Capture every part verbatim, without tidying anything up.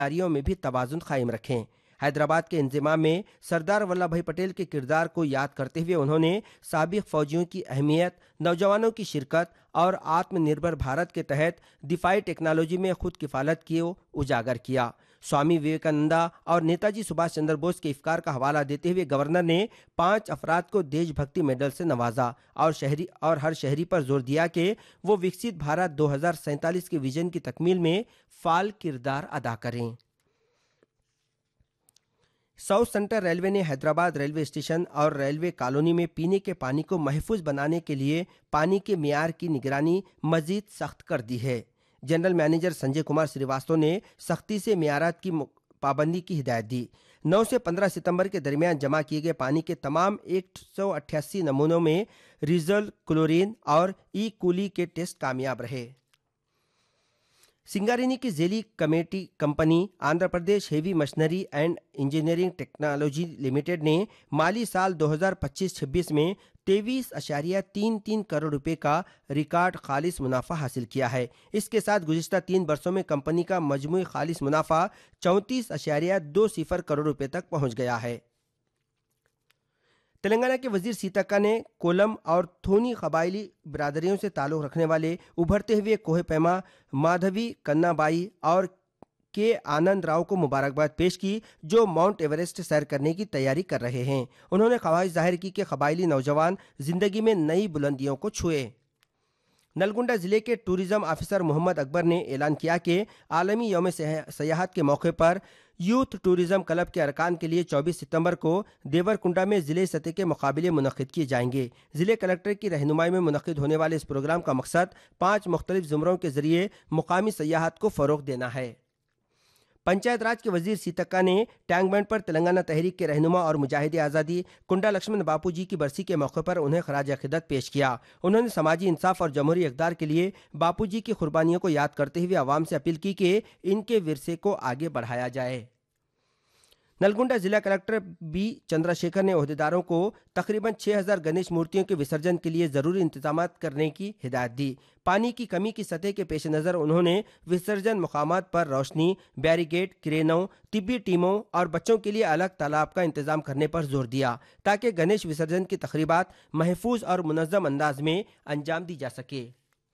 जिम्मेदारियों में भी तवाजुन कायम रखें। हैदराबाद के इंजमाम में सरदार वल्लभ भाई पटेल के किरदार को याद करते हुए उन्होंने साबिक फौजियों की अहमियत, नौजवानों की शिरकत और आत्मनिर्भर भारत के तहत दिफाई टेक्नोलॉजी में खुद किफालत को उजागर किया। स्वामी विवेकानंदा और नेताजी सुभाष चंद्र बोस के इफ्कार का हवाला देते हुए गवर्नर ने पांच अफराद को देशभक्ति मेडल से नवाजा और शहरी और हर शहरी पर जोर दिया कि वो विकसित भारत दो हजार सैंतालीस के विजन की तकमील में फाल किरदार अदा करें। साउथ सेंट्रल रेलवे ने हैदराबाद रेलवे स्टेशन और रेलवे कॉलोनी में पीने के पानी को महफूज बनाने के लिए पानी के मियार की निगरानी मजीद सख्त कर दी है। जनरल मैनेजर संजय कुमार श्रीवास्तव ने सख्ती से मियारात की पाबंदी की हिदायत दी। नौ से पंद्रह सितंबर के दरमियान जमा किए गए पानी के तमाम एक सौ अट्ठासी नमूनों में रिजल, क्लोरीन और ई कूली के टेस्ट कामयाब रहे। सिंगारेनी की jelly committee company Andhra Pradesh heavy machinery and engineering technology limited ने माली साल दो हजार पच्चीस छब्बीस में तेईस अशारिया तीन तीन करोड़ रुपए का रिकॉर्ड खालिस मुनाफा हासिल किया है। इसके साथ गुज़िश्ता तीन वर्षों में कंपनी का मजमूई खालिस मुनाफा चौंतीस अशारिया दो सिफर करोड़ रुपए तक पहुंच गया है। तेलंगाना के वजीर सीतक्का ने कोलम और थोनी कबायली बिरादरियों से ताल्लुक़ रखने वाले उभरते हुए कोहे पैमा माधवी कन्नाबाई और के आनंद राव को मुबारकबाद पेश की, जो माउंट एवरेस्ट सैर करने की तैयारी कर रहे हैं। उन्होंने ख्वाहिश जाहिर की कि कबायली नौजवान जिंदगी में नई बुलंदियों को छुए। नलगुंडा जिले के टूरिज्म ऑफिसर मोहम्मद अकबर ने ऐलान किया कि आलमी यौम सयाहत के मौके पर यूथ टूरिज्म क्लब के अरकान के लिए चौबीस सितंबर को देवरकुंडा में जिले सतह के मुकाबले मुनक्किद किए जाएंगे। जिले कलेक्टर की रहनुमाई में मुनक्किद होने वाले इस प्रोग्राम का मकसद पाँच मुख्तलिफ जुमरों के जरिए मुकामी सयाहत को फ़रोग़ देना है। पंचायत राज के वजीर सीतक्का ने टैंक बैंड पर तेलंगाना तहरीक के रहनुमा और मुजाहिद आज़ादी कुंडा लक्ष्मण बापू जी की बरसी के मौके पर उन्हें खराज अक़ीदत पेश किया। उन्होंने समाजी इंसाफ और जमहूरी इक़्तिदार के लिए बापू जी की कुर्बानियों को याद करते हुए आवाम से अपील की कि इनके विरसे को आगे बढ़ाया जाए। नलगुंडा जिला कलेक्टर बी चंद्रशेखर ने ओहदेदारों को तकरीबन छह हज़ार गणेश मूर्तियों के विसर्जन के लिए ज़रूरी इंतजाम करने की हिदायत दी। पानी की कमी की सतह के पेश नज़र उन्होंने विसर्जन मुकामात पर रोशनी, बैरिकेड, क्रेनों, तिब्बी टीमों और बच्चों के लिए अलग तालाब का इंतजाम करने पर जोर दिया, ताकि गणेश विसर्जन की तकरीबात महफूज और मुनज़्ज़म अंदाज में अंजाम दी जा सके।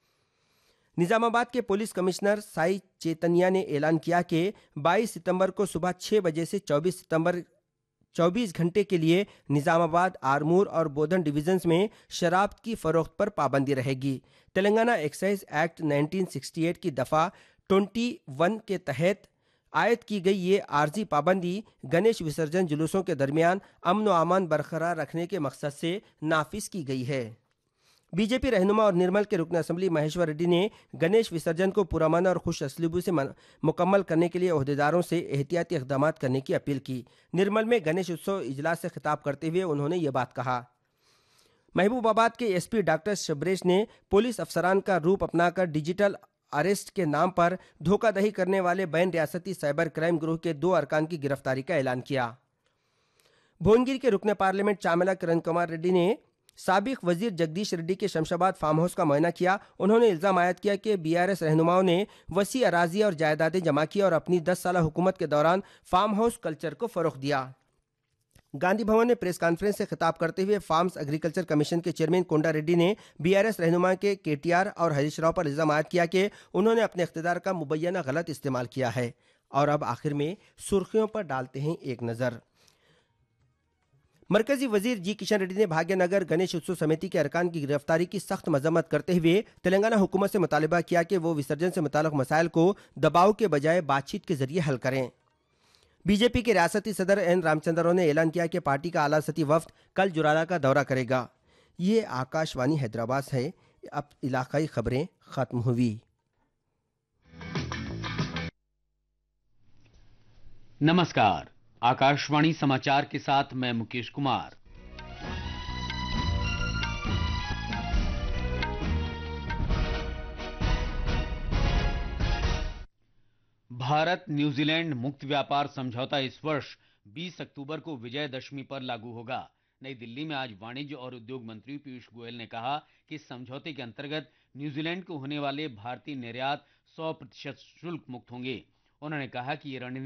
निजामाबाद के पुलिस कमिश्नर साई चैतन्या ने ऐलान किया कि बाईस सितंबर को सुबह छह बजे से चौबीस सितंबर चौबीस घंटे के लिए निजामाबाद, आरमूर और बोधन डिविजन्स में शराब की फरोख्त पर पाबंदी रहेगी। तेलंगाना एक्साइज एक्ट उन्नीस सौ अड़सठ की दफ़ा इक्कीस के तहत आयद की गई ये आर्जी पाबंदी गणेश विसर्जन जुलूसों के दरमियान अमन व अमान बरकरार रखने के मकसद से नाफिज की गई है। बीजेपी रहनुमा और निर्मल के रुकन असम्बली महेश्वर रेड्डी ने गणेश विसर्जन को पुरअमन और खुश असलूबी से मुकम्मल करने के लिए ओहदेदारों से एहतियाती इक़दाम करने की अपील की। निर्मल में गणेश उत्सव इजलास से खिताब करते हुए उन्होंने ये बात कहा। महबूबाबाद के एसपी डॉक्टर शबरेश ने पुलिस अफसरान का रूप अपनाकर डिजिटल अरेस्ट के नाम पर धोखाधड़ी करने वाले बैन रियासती साइबर क्राइम ग्रोह के दो अरकान की गिरफ्तारी का ऐलान किया। भुवनगिरी के रुकन पार्लियामेंट चामला किरण कुमार रेड्डी ने साबिक वजीर जगदीश रेड्डी के शमशाबाद फार्म हाउस का मुआयना किया। उन्होंने इल्ज़ाम आयद किया कि बीआरएस रहनुमाओं ने वसी अराजी और जायदादें जमा की और अपनी दस साल हुकूमत के दौरान फार्म हाउस कल्चर को फ़रोग़ दिया। गांधी भवन में प्रेस कॉन्फ्रेंस से खिताब करते हुए फार्म्स एग्रीकल्चर कमीशन के चेयरमैन कोंडा रेड्डी ने बीआरएस रहनुमा के केटीआर और हरीश राव पर इल्ज़ाम आयद किया कि उन्होंने अपने इख्तियार का मुबैना गलत इस्तेमाल किया है। और अब आखिर में सुर्खियों पर डालते हैं एक नज़र। मरकजी वजीर जी किशन रेड्डी ने भाग्यनगर गणेश उत्सव समिति के अरकान की गिरफ्तारी की सख्त मजम्मत करते हुए तेलंगाना हुकूमत से मुतालबा किया कि वो विसर्जन से मुताल्लिक़ मसाइल को दबाव के बजाय बातचीत के जरिए हल करें। बीजेपी के रियासती सदर एन रामचंद्रराव ने ऐलान किया कि पार्टी का आला सती वफ्द कल जुराला का दौरा करेगा। ये आकाशवाणी हैदराबाद है। अब इलाकाई खबरें खत्म हुई। नमस्कार, आकाशवाणी समाचार के साथ मैं मुकेश कुमार। भारत न्यूजीलैंड मुक्त व्यापार समझौता इस वर्ष बीस अक्टूबर को विजयदशमी पर लागू होगा। नई दिल्ली में आज वाणिज्य और उद्योग मंत्री पीयूष गोयल ने कहा कि इस समझौते के अंतर्गत न्यूजीलैंड को होने वाले भारतीय निर्यात सौ प्रतिशत शुल्क मुक्त होंगे। उन्होंने कहा कि ये रणनीति